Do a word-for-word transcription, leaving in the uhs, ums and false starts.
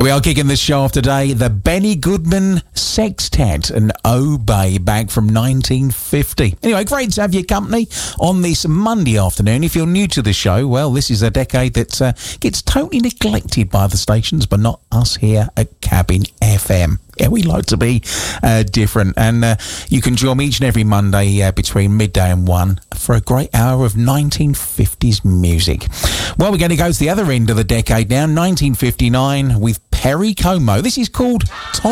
We are kicking this show off today. The Benny Goodman Sextet and Obey, back from nineteen fifty. Anyway, great to have your company on this Monday afternoon. If you're new to the show, well, this is a decade that uh, gets totally neglected by the stations, but not us here at Cabin F M. Yeah, we like to be uh, different. And uh, you can join me each and every Monday uh, between midday and one for a great hour of nineteen fifties music. Well, we're going to go to the other end of the decade now, nineteen fifty-nine, with Perry Como. This is called Tom